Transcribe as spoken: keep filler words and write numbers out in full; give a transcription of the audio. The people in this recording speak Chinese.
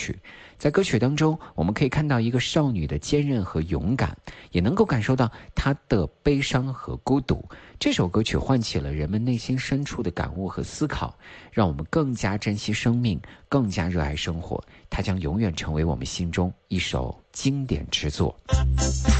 曲。在歌曲当中，我们可以看到一个少女的坚韧和勇敢，也能够感受到她的悲伤和孤独。这首歌曲唤起了人们内心深处的感悟和思考，让我们更加珍惜生命，更加热爱生活。它将永远成为我们心中一首经典之作。